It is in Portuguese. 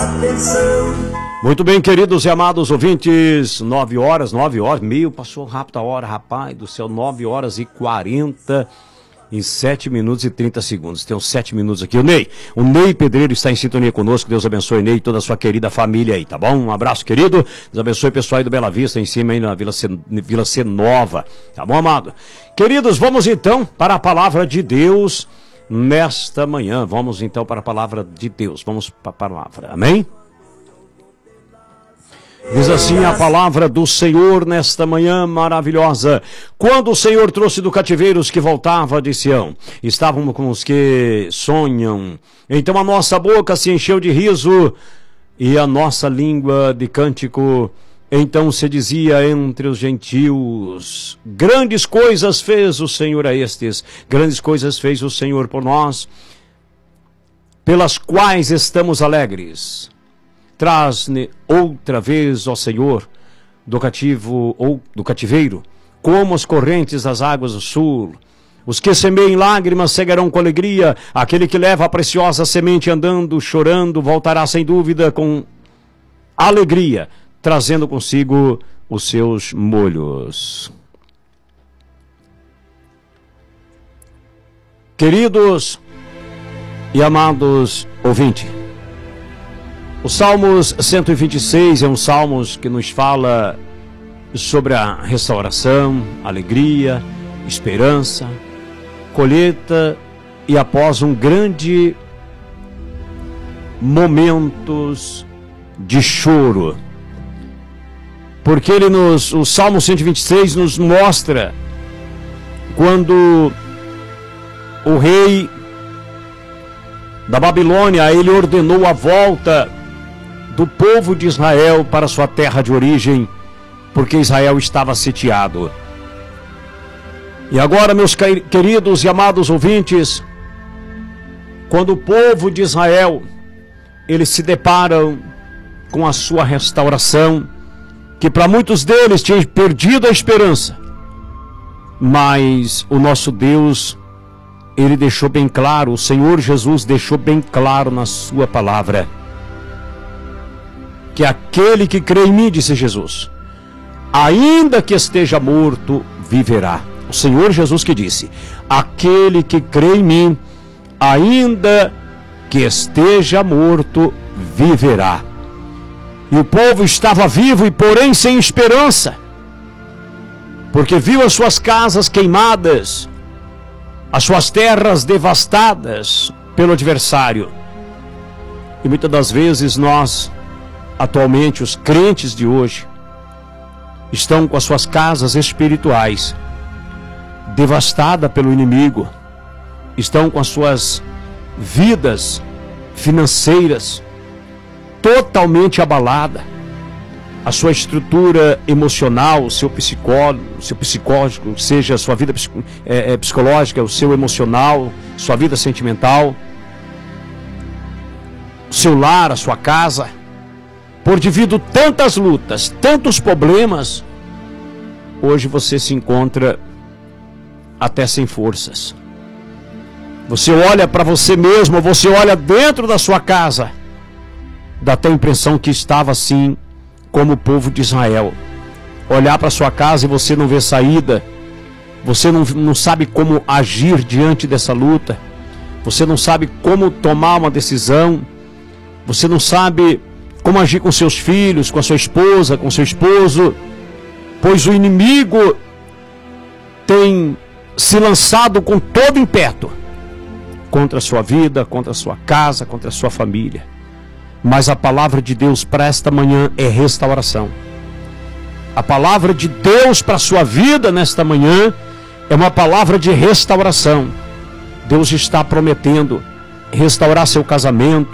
atenção. Muito bem, queridos e amados ouvintes, 9 horas, meio, passou rápido a hora, rapaz do céu, 9 horas e 47 minutos e 30 segundos. Tem uns 7 minutos aqui. O Ney Pedreiro está em sintonia conosco. Deus abençoe, Ney, e toda a sua querida família aí, tá bom? Um abraço, querido. Deus abençoe o pessoal aí do Bela Vista, em cima aí na Vila C Nova. Tá bom, amado? Queridos, vamos então para a palavra de Deus nesta manhã. Vamos então para a palavra de Deus. Vamos para a palavra. Amém? Diz assim a palavra do Senhor nesta manhã maravilhosa. Quando o Senhor trouxe do cativeiro os que voltavam de Sião, estavam com os que sonham. Então a nossa boca se encheu de riso e a nossa língua de cântico. Então se dizia entre os gentios: grandes coisas fez o Senhor a estes, grandes coisas fez o Senhor por nós, pelas quais estamos alegres. Traz-ne outra vez, ó Senhor, do cativeiro, como as correntes das águas do sul. Os que semeiam lágrimas cegarão com alegria. Aquele que leva a preciosa semente andando, chorando, voltará sem dúvida com alegria, trazendo consigo os seus molhos. Queridos e amados ouvintes, o Salmos 126 é um salmo que nos fala sobre a restauração, alegria, esperança, colheita e após um grande momentos de choro. Porque o Salmo 126 nos mostra quando o rei da Babilônia, ele ordenou a volta do povo de Israel para sua terra de origem, porque Israel estava sitiado. E agora, meus queridos e amados ouvintes, quando o povo de Israel, eles se deparam com a sua restauração, que para muitos deles tinha perdido a esperança, mas o nosso Deus, ele deixou bem claro, o Senhor Jesus deixou bem claro na sua palavra, que aquele que crê em mim, disse Jesus, ainda que esteja morto, viverá. O Senhor Jesus que disse, aquele que crê em mim, ainda que esteja morto, viverá. E o povo estava vivo e porém sem esperança, porque viu as suas casas queimadas, as suas terras devastadas pelo adversário. E muitas das vezes nós, atualmente, os crentes de hoje, estão com as suas casas espirituais devastadas pelo inimigo, estão com as suas vidas financeiras totalmente abalada, a sua estrutura emocional, o seu psicológico, seja a sua vida psicológica, o seu emocional, sua vida sentimental, o seu lar, a sua casa, por devido tantas lutas, tantos problemas, hoje você se encontra até sem forças. Você olha para você mesmo, você olha dentro da sua casa, dá até a impressão que estava assim como o povo de Israel. Olhar para sua casa e você não vê saída, você não sabe como agir diante dessa luta, você não sabe como tomar uma decisão, você não sabe como agir com seus filhos, com a sua esposa, com seu esposo, pois o inimigo tem se lançado com todo ímpeto contra a sua vida, contra a sua casa, contra a sua família. Mas a palavra de Deus para esta manhã é restauração. A palavra de Deus para a sua vida nesta manhã é uma palavra de restauração. Deus está prometendo restaurar seu casamento,